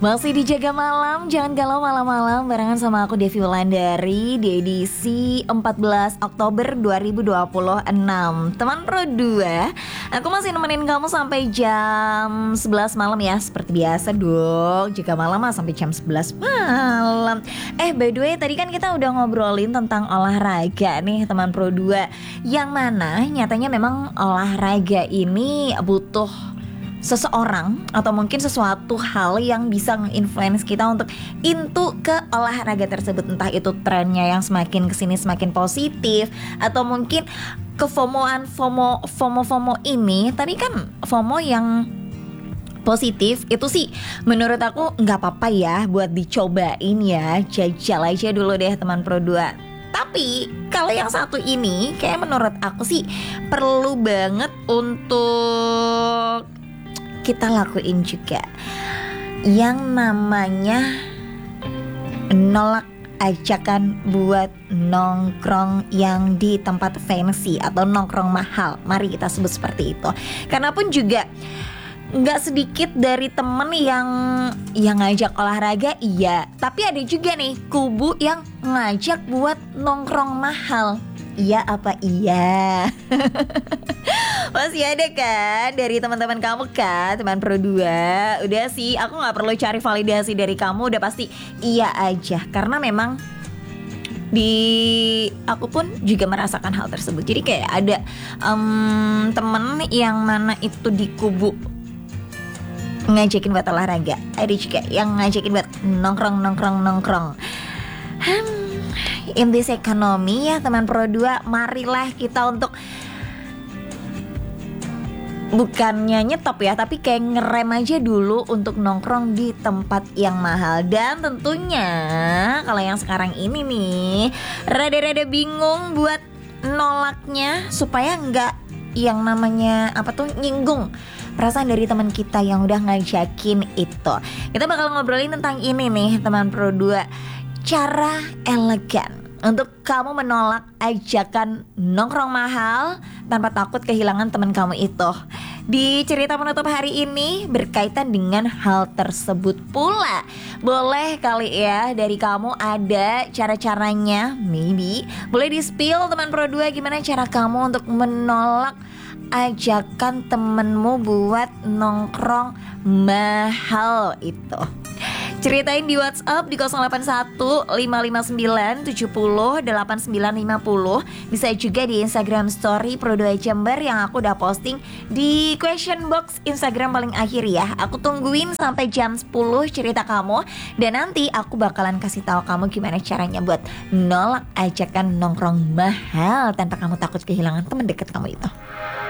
Masih dijaga malam, jangan galau malam-malam barengan sama aku Devi Wulandari di edisi 14 Oktober 2026. Teman Pro 2, aku masih nemenin kamu sampai jam 11 malam ya. Seperti biasa dong, jaga malam sampai jam 11 malam. By the way, tadi kan kita udah ngobrolin tentang olahraga nih teman Pro 2, yang mana nyatanya memang olahraga ini butuh seseorang atau mungkin sesuatu hal yang bisa nge-influence kita untuk into ke olahraga tersebut. Entah itu trennya yang semakin kesini semakin positif, atau mungkin kefomoan FOMO ini. Tapi kan FOMO yang positif itu sih menurut aku nggak apa-apa ya buat dicobain ya. Jajal aja dulu deh teman Pro 2. Tapi kalau yang satu ini kayak menurut aku sih perlu banget untuk kita lakuin juga, yang namanya nolak ajakan buat nongkrong yang di tempat fancy atau nongkrong mahal. Mari kita sebut seperti itu. Karena pun juga gak sedikit dari temen yang ngajak olahraga, iya, tapi ada juga nih kubu yang ngajak buat nongkrong mahal. Iya apa iya? Masih ada kan dari teman-teman kamu kan, teman Pro 2? Udah sih, aku gak perlu cari validasi dari kamu, udah pasti iya aja. Karena memang aku pun juga merasakan hal tersebut. Jadi kayak ada temen yang mana itu di kubu ngajakin buat olahraga, ada juga yang ngajakin buat nongkrong. In this economy ya teman Pro 2, marilah kita untuk bukannya nyetop ya, tapi kayak ngerem aja dulu untuk nongkrong di tempat yang mahal. Dan tentunya kalau yang sekarang ini nih rada-rada bingung buat nolaknya supaya nggak yang namanya nyinggung perasaan dari teman kita yang udah ngajakin itu. Kita bakal ngobrolin tentang ini nih teman Pro 2, cara elegan untuk kamu menolak ajakan nongkrong mahal tanpa takut kehilangan teman kamu itu. Di cerita penutup hari ini berkaitan dengan hal tersebut pula. Boleh kali ya dari kamu ada cara-caranya, maybe boleh di-spill teman Pro 2, gimana cara kamu untuk menolak ajakan temenmu buat nongkrong mahal itu. Ceritain di WhatsApp di 081 559 70 8950. Bisa juga di Instagram Story Pro 2 Jember yang aku udah posting di question box Instagram paling akhir ya. Aku tungguin sampai jam 10 cerita kamu, dan nanti aku bakalan kasih tahu kamu gimana caranya buat nolak ajakan nongkrong mahal tanpa kamu takut kehilangan teman dekat kamu itu.